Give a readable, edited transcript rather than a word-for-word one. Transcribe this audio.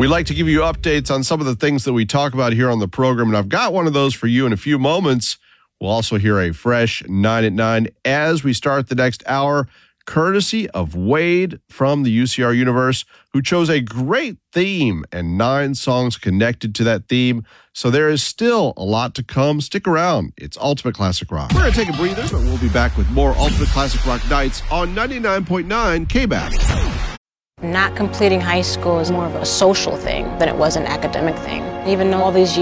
We like to give you updates on some of the things that we talk about here on the program, and I've got one of those for you in a few moments. We'll also hear a fresh 9 at 9 as we start the next hour, courtesy of Wade from the UCR Universe, who chose a great theme and 9 songs connected to that theme. So there is still a lot to come. Stick around. It's Ultimate Classic Rock. We're going to take a breather, but we'll be back with more Ultimate Classic Rock Nights on 99.9 KBAC. Not completing high school is more of a social thing than it was an academic thing. Even though all these